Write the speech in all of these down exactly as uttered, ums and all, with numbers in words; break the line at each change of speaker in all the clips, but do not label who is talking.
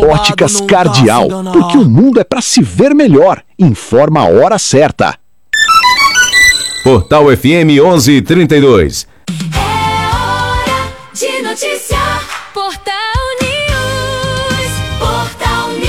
Óticas Cardeal, porque o mundo é para se ver melhor. Informa a hora certa.
Portal F M onze e trinta e dois.
É hora de notícia. Portal News. Portal News.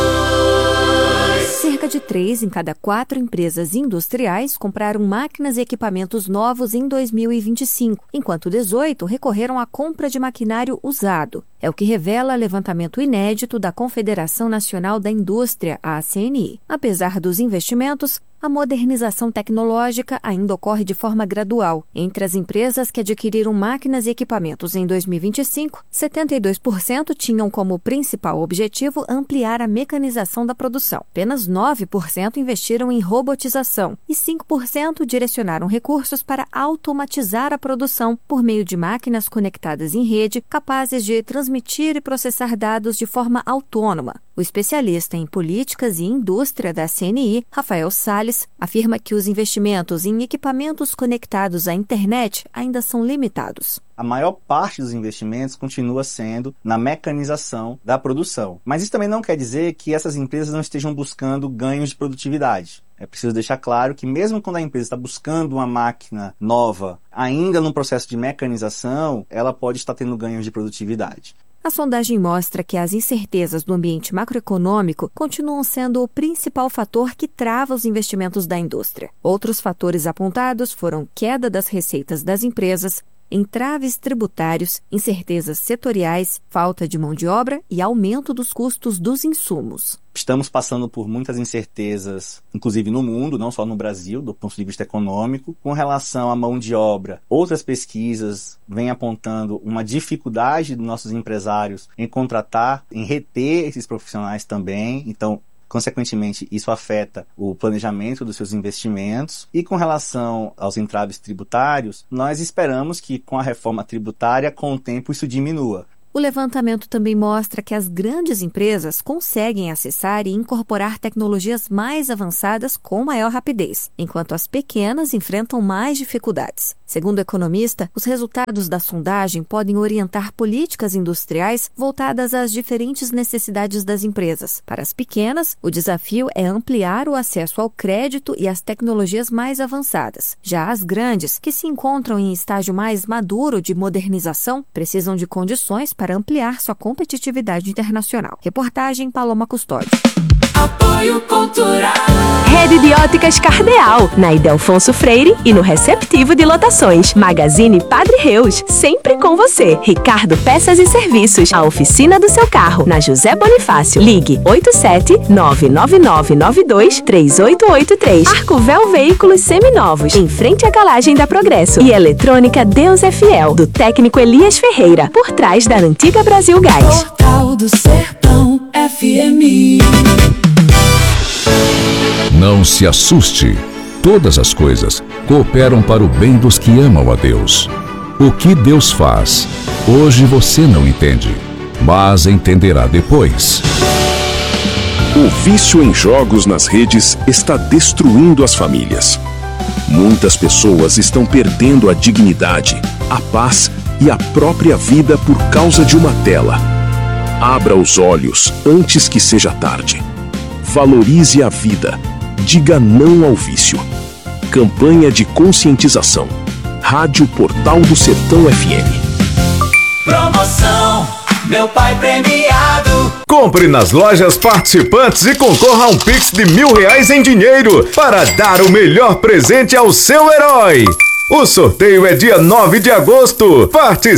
Cerca de três em cada quatro empresas industriais compraram máquinas e equipamentos novos em dois mil e vinte e cinco, enquanto dezoito recorreram à compra de maquinário usado. É o que revela levantamento inédito da Confederação Nacional da Indústria, a C N I. Apesar dos investimentos, a modernização tecnológica ainda ocorre de forma gradual. Entre as empresas que adquiriram máquinas e equipamentos em dois mil e vinte e cinco, setenta e dois por cento tinham como principal objetivo ampliar a mecanização da produção. Apenas nove por cento investiram em robotização e cinco por cento direcionaram recursos para automatizar a produção por meio de máquinas conectadas em rede capazes de transmitir e processar dados de forma autônoma. O especialista em políticas e indústria da C N I, Rafael Salles, afirma que os investimentos em equipamentos conectados à internet ainda são limitados.
A maior parte dos investimentos continua sendo na mecanização da produção. Mas isso também não quer dizer que essas empresas não estejam buscando ganhos de produtividade. É preciso deixar claro que mesmo quando a empresa está buscando uma máquina nova, ainda no processo de mecanização, ela pode estar tendo ganhos de produtividade.
A sondagem mostra que as incertezas do ambiente macroeconômico continuam sendo o principal fator que trava os investimentos da indústria. Outros fatores apontados foram queda das receitas das empresas, entraves tributários, incertezas setoriais, falta de mão de obra e aumento dos custos dos insumos.
Estamos passando por muitas incertezas, inclusive no mundo, não só no Brasil, do ponto de vista econômico, com relação à mão de obra. Outras pesquisas vêm apontando uma dificuldade dos nossos empresários em contratar, em reter esses profissionais também. Então, consequentemente, isso afeta o planejamento dos seus investimentos. E com relação aos entraves tributários, nós esperamos que com a reforma tributária, com o tempo, isso diminua.
O levantamento também mostra que as grandes empresas conseguem acessar e incorporar tecnologias mais avançadas com maior rapidez, enquanto as pequenas enfrentam mais dificuldades. Segundo o economista, os resultados da sondagem podem orientar políticas industriais voltadas às diferentes necessidades das empresas. Para as pequenas, o desafio é ampliar o acesso ao crédito e às tecnologias mais avançadas. Já as grandes, que se encontram em estágio mais maduro de modernização, precisam de condições para ampliar sua competitividade internacional. Reportagem Paloma Custódio.
Apoio Cultural.
Rede de Óticas Cardeal, na Ildefonso Freire e no Receptivo de Lotações. Magazine Padre Reus, sempre com você. Ricardo Peças e Serviços, a oficina do seu carro, na José Bonifácio. Ligue oito sete nove nove nove nove dois três oito oito três. Arcovel Veículos Seminovos, em frente à galagem da Progresso. E Eletrônica Deus é Fiel, do técnico Elias Ferreira, por trás da antiga Brasil Gás.
Portal do Sertão F M.
Não se assuste. Todas as coisas cooperam para o bem dos que amam a Deus. O que Deus faz, hoje você não entende, mas entenderá depois.
O vício em jogos nas redes está destruindo as famílias. Muitas pessoas estão perdendo a dignidade, a paz e a própria vida por causa de uma tela. Abra os olhos antes que seja tarde. Valorize a vida. Diga não ao vício. Campanha de conscientização. Rádio Portal do Sertão F M.
Promoção Meu Pai Premiado.
Compre nas lojas participantes e concorra a um Pix de mil reais em dinheiro para dar o melhor presente ao seu herói. O sorteio é dia nove de agosto. Participe!